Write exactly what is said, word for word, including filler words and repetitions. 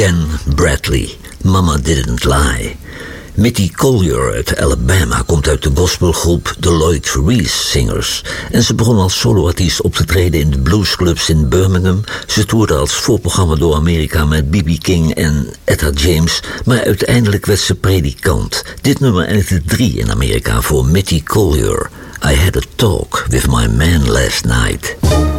Jen Bradley, Mama Didn't Lie. Mitty Collier uit Alabama komt uit de gospelgroep The Lloyd Reese Singers. En ze begon als soloartiest op te treden in de bluesclubs in Birmingham. Ze toerde als voorprogramma door Amerika met B B King en Etta James. Maar uiteindelijk werd ze predikant. Dit nummer eindigde drie in Amerika voor Mitty Collier. I had a talk with my man last night.